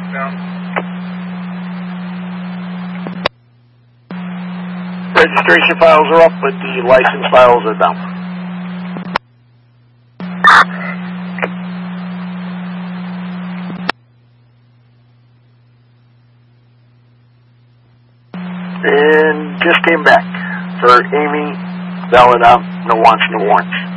Down. Registration files are up, but the license files are down. And just came back for Amy, valid out, no wants, no warrants.